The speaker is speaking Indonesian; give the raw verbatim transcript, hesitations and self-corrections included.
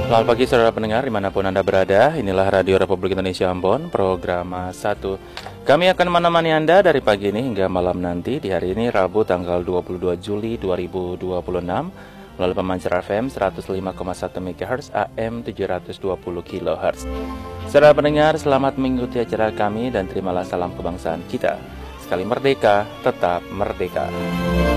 Selamat pagi saudara pendengar dimanapun Anda berada. Inilah Radio Republik Indonesia Ambon, program satu. Kami akan menemani Anda dari pagi ini hingga malam nanti. Di hari ini Rabu tanggal dua puluh dua Juli dua ribu dua puluh enam melalui pemancar F M seratus lima koma satu MHz, A M tujuh ratus dua puluh kilohertz. Saudara pendengar, selamat mengikuti acara kami dan terimalah salam kebangsaan kita. Sekali merdeka, tetap merdeka.